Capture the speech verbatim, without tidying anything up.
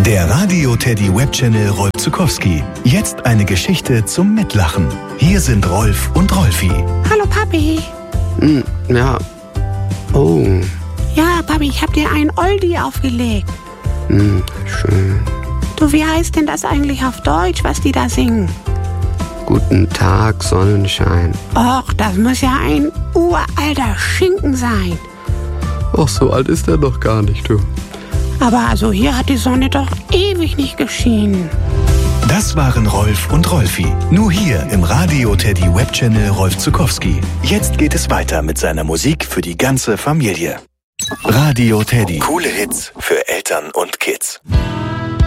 Der Radio Teddy Webchannel Rolf Zuckowski. Jetzt eine Geschichte zum Mitlachen. Hier sind Rolf und Rolfi. Hallo Papi. Hm, ja. Oh. Ja, Papi, ich hab dir einen Oldie aufgelegt. Hm, schön. Du, wie heißt denn das eigentlich auf Deutsch, was die da singen? Guten Tag, Sonnenschein. Och, das muss ja ein uralter Schinken sein. Ach, so alt ist er doch gar nicht, du. Aber also hier hat die Sonne doch ewig nicht geschienen. Das waren Rolf und Rolfi. Nur hier im Radio Teddy Webchannel Rolf Zuckowski. Jetzt geht es weiter mit seiner Musik für die ganze Familie. Radio Teddy. Coole Hits für Eltern und Kids.